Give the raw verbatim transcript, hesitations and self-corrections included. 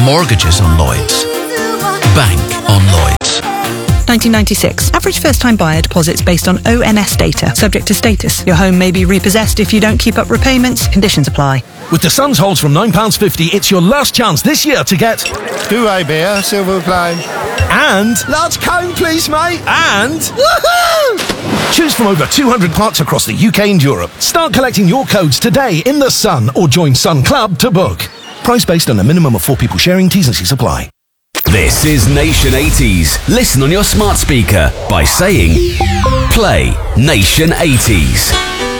Mortgages on Lloyds. Bank on Lloyds. nineteen ninety-six. Average first-time buyer deposits based on O N S data. Subject to status. Your home may be repossessed if you don't keep up repayments. Conditions apply. With the Suns holds from nine pounds fifty, it's your last chance this year to get... Duvet beer, silver plane. And... Large cone, please, mate. And... Woohoo! Choose from over two hundred parks across the U K and Europe. Start collecting your codes today in the Sun or join Sun Club to book. Price based on a minimum of four people sharing. T's and C's apply. This is Nation eighties. Listen on your smart speaker by saying, play Nation eighties.